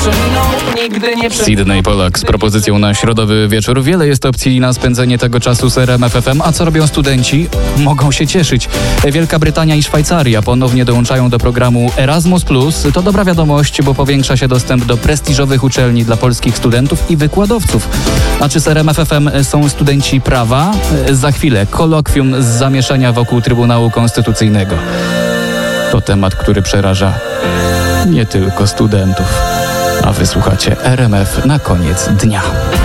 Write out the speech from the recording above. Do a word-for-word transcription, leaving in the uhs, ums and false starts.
Sydney Polak z propozycją na środowy wieczór. Wiele jest opcji na spędzenie tego czasu z R M F F M. A co robią studenci? Mogą się cieszyć. Wielka Brytania i Szwajcaria ponownie dołączają do programu Erasmus plus. To dobra wiadomość, bo powiększa się dostęp do prestiżowych uczelni dla polskich studentów i wykładowców. A czy z R M F F M są studenci prawa? Za chwilę kolokwium z zamieszania wokół Trybunału Konstytucyjnego. To temat, który przeraża nie tylko studentów. A wysłuchacie R M F na koniec dnia.